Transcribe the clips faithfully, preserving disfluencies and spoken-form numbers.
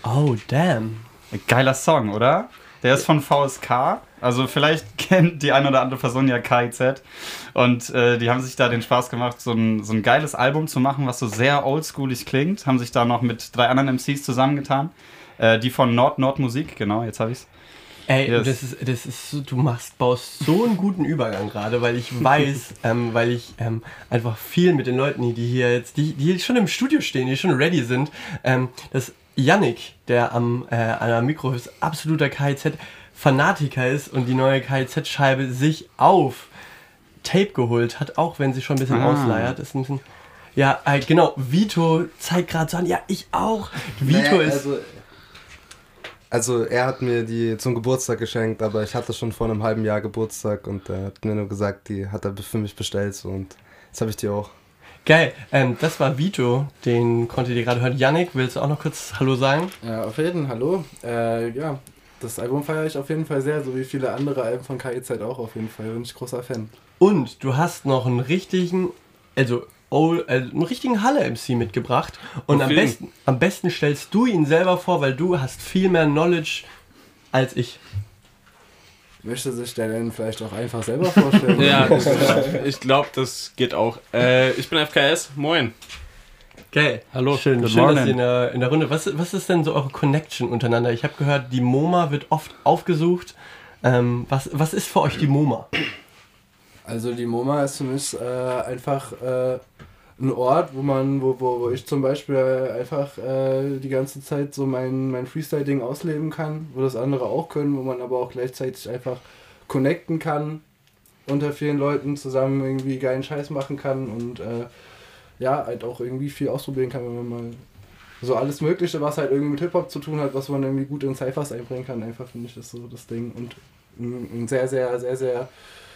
Oh, damn. Geiler Song, oder? Der ist von V S K. Also vielleicht kennt die eine oder andere Person ja K I Z. Und äh, die haben sich da den Spaß gemacht, so ein, so ein geiles Album zu machen, was so sehr oldschoolig klingt. Haben sich da noch mit drei anderen M Cs zusammengetan. Äh, die von Nord Nord Musik, genau, jetzt habe ich's. Ey, Yes. das ist, das ist so, du machst, baust so einen guten Übergang gerade, weil ich weiß, ähm, weil ich ähm, einfach viel mit den Leuten, die hier jetzt, die, die schon im Studio stehen, die schon ready sind, ähm, dass Yannick, der am äh, an der Mikro ist, absoluter K I Z-Fanatiker ist und die neue K I Z-Scheibe sich auf Tape geholt hat, auch wenn sie schon ein bisschen Ah. ausleiert. Ist ein bisschen, ja, äh, genau, Vito zeigt gerade so an, ja, ich auch. Vito Nee, ist... Also, also er hat mir die zum Geburtstag geschenkt, aber ich hatte schon vor einem halben Jahr Geburtstag und er hat mir nur gesagt, die hat er für mich bestellt so, und jetzt habe ich die auch. Geil, ähm, das war Vito, den konntet ihr gerade hören. Yannick, willst du auch noch kurz Hallo sagen? Ja, auf jeden Fall, hallo. Äh, ja, das Album feiere ich auf jeden Fall sehr, so wie viele andere Alben von K I Z auch auf jeden Fall. Bin ich großer Fan. Und du hast noch einen richtigen, also old, äh, einen richtigen Halle-M C mitgebracht. Und am jeden. besten, am besten stellst du ihn selber vor, weil du hast viel mehr Knowledge als ich. Möchte sich der denn vielleicht auch einfach selber vorstellen? Ja, das, ich glaube, das geht auch. Äh, ich bin F K S, moin. Geil. Hallo. Schön, Good schön dass morning. ihr in der, in der Runde... Was, was ist denn so eure Connection untereinander? Ich habe gehört, die MoMA wird oft aufgesucht. Ähm, was, was ist für euch die MoMA? Also die MoMA ist für mich äh, einfach äh, ein Ort, wo man, wo, wo, wo ich zum Beispiel einfach äh, die ganze Zeit so mein, mein Freestyle-Ding ausleben kann, wo das andere auch können, wo man aber auch gleichzeitig einfach connecten kann, unter vielen Leuten zusammen irgendwie geilen Scheiß machen kann und äh, ja, halt auch irgendwie viel ausprobieren kann, wenn man mal so alles Mögliche, was halt irgendwie mit Hip-Hop zu tun hat, was man irgendwie gut in Cyphers einbringen kann, einfach finde ich das so das Ding und ein ein sehr, sehr, sehr, sehr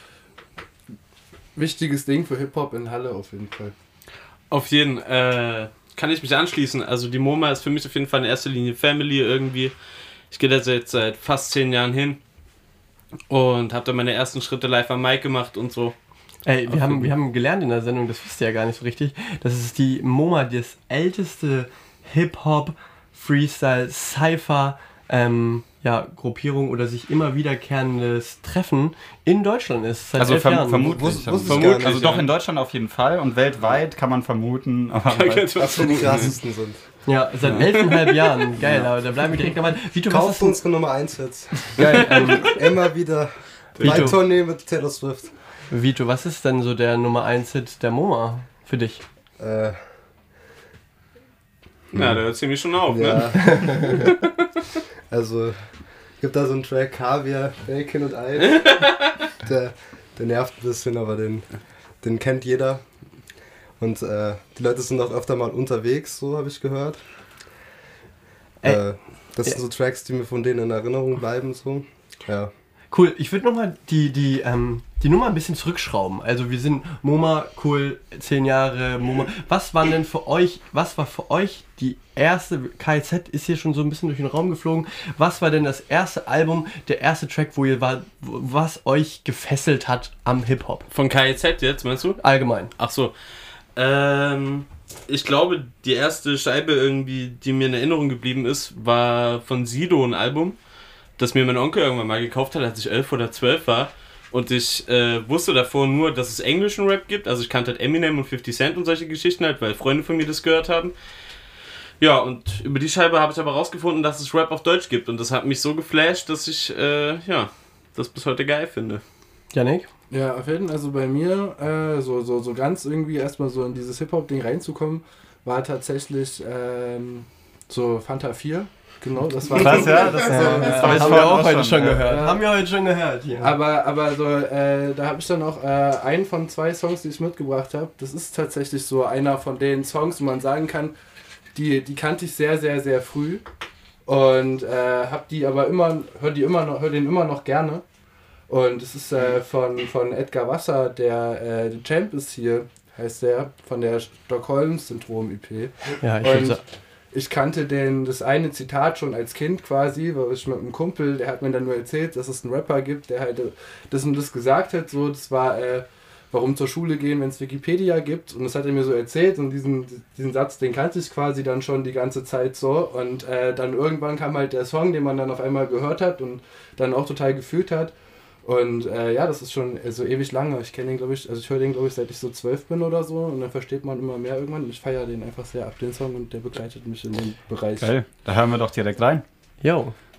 wichtiges Ding für Hip-Hop in Halle auf jeden Fall. Auf jeden äh, kann ich mich anschließen. Also die MoMA ist für mich auf jeden Fall in erster Linie Family irgendwie. Ich gehe da jetzt seit fast zehn Jahren hin und habe da meine ersten Schritte live am Mic gemacht und so. Ey, wir haben, wir haben gelernt in der Sendung, das wisst ihr ja gar nicht so richtig, dass es die MoMA, das älteste Hip-Hop, Freestyle, Cypher, ähm, ja, Gruppierung oder sich immer wiederkehrendes Treffen in Deutschland ist. Seit Also elf verm Jahren. vermutlich. Wus- wusste ich vermutlich. gar nicht, Also doch ja. in Deutschland auf jeden Fall und weltweit kann man vermuten. Aber Was für die krassesten sind. Ja, seit elfeinhalb Jahren. Geil, aber da bleiben wir direkt nochmal. Vito, was Kauft ist denn... unsere Nummer eins Hits. Geil, ähm, Immer wieder Vito. bei Tournee mit Taylor Swift. Vito, was ist denn so der Nummer eins Hit der MoMA für dich? Äh, Ja, da hört ziemlich schon auf, ne? ja. Also, gibt da so einen Track, Kaviar, Bacon und Ei. Der, der nervt ein bisschen, aber den, den kennt jeder. Und äh, die Leute sind auch öfter mal unterwegs, so habe ich gehört. Ey. Äh, das sind so Tracks, die mir von denen in Erinnerung bleiben, so. Ja. Cool, ich würde nochmal die, die, ähm, die Nummer ein bisschen zurückschrauben. Also wir sind MoMA, cool, zehn Jahre MoMA. Was war denn für euch, was war für euch die erste, K I Z ist hier schon so ein bisschen durch den Raum geflogen, was war denn das erste Album, der erste Track, wo ihr war, was euch gefesselt hat am Hip-Hop? Von K I Z jetzt, meinst du? Allgemein. Ach so. Ähm, ich glaube, die erste Scheibe irgendwie, die mir in Erinnerung geblieben ist, war von Sido ein Album, das mir mein Onkel irgendwann mal gekauft hat, als ich elf oder zwölf war. Und ich äh, wusste davor nur, dass es englischen Rap gibt. Also ich kannte halt Eminem und fifty Cent und solche Geschichten halt, weil Freunde von mir das gehört haben. Ja, und über die Scheibe habe ich aber rausgefunden, dass es Rap auf Deutsch gibt. Und das hat mich so geflasht, dass ich, äh, ja, das bis heute geil finde. Yannick? Ja, auf jeden Fall, also bei mir, äh, so, so, so ganz irgendwie erstmal so in dieses Hip-Hop-Ding reinzukommen, war tatsächlich ähm, so Fanta vier. Genau, das war Krass, so, ja, das, Ja, so, ja, das hab ich haben vorhin wir auch heute schon, schon ja. gehört. Ja. Haben wir heute schon gehört hier. Aber, aber so, äh, da habe ich dann auch äh, einen von zwei Songs, die ich mitgebracht habe. Das ist tatsächlich so einer von den Songs, wo man sagen kann, die, die kannte ich sehr, sehr, sehr früh. Und äh, hab die aber immer, hör die immer noch, hör den immer noch gerne. Und es ist äh, von, von Edgar Wasser, der äh, The Champ ist hier, heißt der, von der Stockholm-Syndrom-I P. Ja, ich würde Und sagen. ich kannte den, das eine Zitat schon als Kind quasi, weil ich mit einem Kumpel, der hat mir dann nur erzählt, dass es einen Rapper gibt, der halt das und das gesagt hat. So, das war äh, warum zur Schule gehen, wenn es Wikipedia gibt. Und das hat er mir so erzählt und diesen, diesen Satz, den kannte ich quasi dann schon die ganze Zeit so. Und äh, dann irgendwann kam halt der Song, den man dann auf einmal gehört hat und dann auch total gefühlt hat. Und äh, ja, das ist schon so ewig lange. Ich kenne den, glaube ich, also ich höre den, glaube ich, seit ich so zwölf bin oder so. Und dann versteht man immer mehr irgendwann. Und ich feiere den einfach sehr ab, den Song. Und der begleitet mich in dem Bereich. Geil, da hören wir doch direkt rein. Yo.